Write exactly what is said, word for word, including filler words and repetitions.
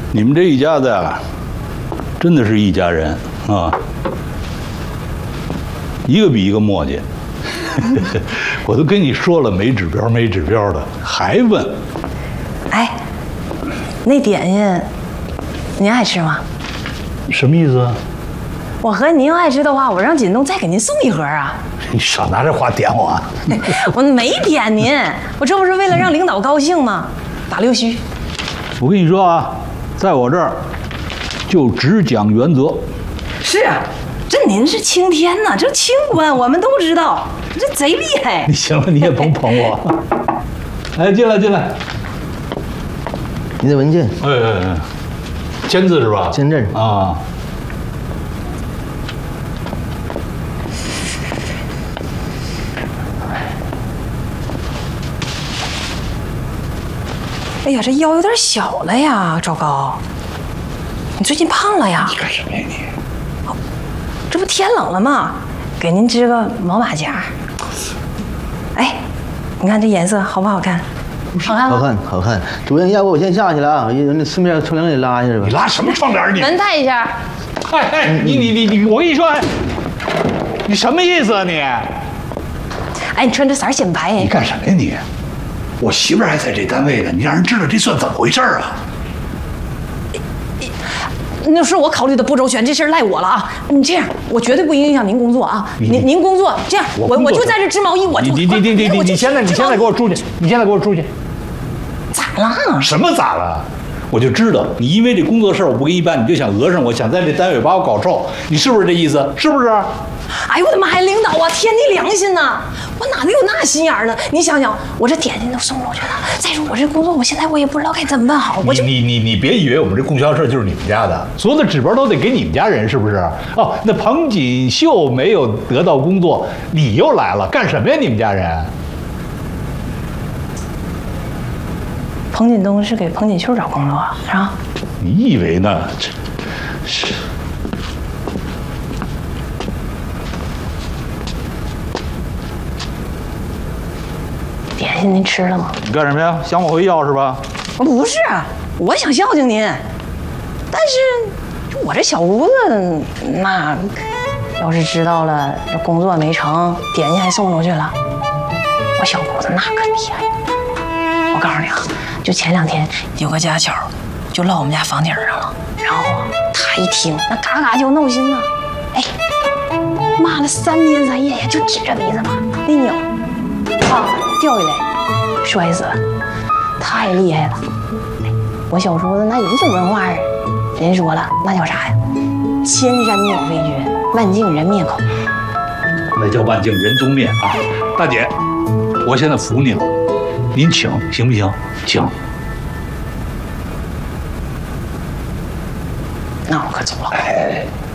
你们这一家子啊，真的是一家人啊，一个比一个磨叽。我都跟你说了没指标没指标的，还问。 哎，那点心您爱吃吗？ 什么意思啊？ 我和您要爱吃的话，我让锦东再给您送一盒啊。 你少拿这话点我啊！ 我没点您，我这不是为了让领导高兴吗？打溜须。 我跟你说啊，在我这儿就只讲原则。 是啊，这您是青天呐，这清官我们都知道，这贼厉害。 你行了，你也甭捧我。哎，进来进来。 你的文件。 哎哎哎，签字是吧？ 签字啊。 哎呀，这腰有点小了呀，赵高，你最近胖了呀？ 你干什么呀你？ 哦，这不天冷了吗？给您织个毛马甲。哎，你看这颜色好不好看？好看吗？ 好看，好看。主任，要不我先下去了啊，那顺便窗帘给拉一下吧。 你拉什么窗帘你？ 门带一下。 哎哎，你你你你，我跟你说，你什么意思啊你？ 哎，你穿这色儿显白。 你干什么呀你？我媳妇儿还在这单位呢，你让人知道这算怎么回事啊？ 那是我考虑的不周全，这事儿赖我了啊！你这样，我绝对不影响您工作啊！您您工作这样，我我就在这织毛衣，我就你你你你你你现在你现在给我出去！你现在给我出去！ 咋了？ 什么咋了？我就知道你因为这工作事儿我不给你办，你就想讹上我，想在这单位把我搞臭，你是不是这意思？是不是？ 哎呦我的妈呀，领导啊，天地良心呐！我哪能有那心眼儿呢？你想想，我这点心都送出去了，再说我这工作，我现在我也不知道该怎么办好。我就你你你别以为我们这供销社就是你们家的，所有的指标都得给你们家人，是不是？哦，那彭锦绣没有得到工作，你又来了，干什么呀？你们家人？ 彭锦东是给彭锦绣找工作是吧？ 你以为呢？这是。 点心您吃了吗？ 你干什么呀？想往回要是吧？ 我不是，我想孝敬您，但是我这小姑子那要是知道了这工作没成，点心还送出去了，我小姑子那可厉害。我告诉你啊，就前两天有个家巧就落我们家房顶上了，然后啊，她一听那嘎嘎就闹心了，哎，骂了三天三夜呀，就指着鼻子骂，一扭，啊，掉下来，摔死了，太厉害了。我小叔子那也有文化啊，人说了，那叫啥呀？千山鸟飞绝，万径人面口。 那叫万径人踪灭啊！大姐，我现在服你了，您请行不行？请。 那我可走了。 哎。